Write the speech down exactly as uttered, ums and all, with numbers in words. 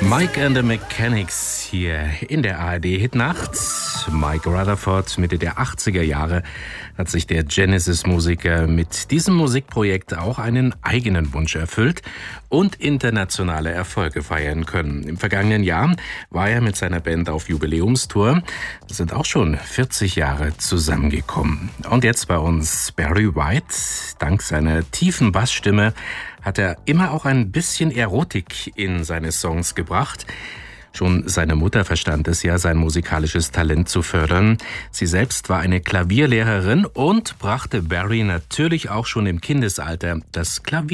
Mike and the Mechanics hier in der A R D-Hitnacht. Mike Rutherford, Mitte der achtziger Jahre, hat sich der Genesis-Musiker mit diesem Musikprojekt auch einen eigenen Wunsch erfüllt und internationale Erfolge feiern können. Im vergangenen Jahr war er mit seiner Band auf Jubiläumstour. Das sind auch schon vierzig Jahre zusammengekommen. Und jetzt bei uns Barry White. Dank seiner tiefen Bassstimme hat er immer auch ein bisschen Erotik in seine Songs gebracht. Schon seine Mutter verstand es ja, sein musikalisches Talent zu fördern. Sie selbst war eine Klavierlehrerin und brachte Barry natürlich auch schon im Kindesalter das Klavier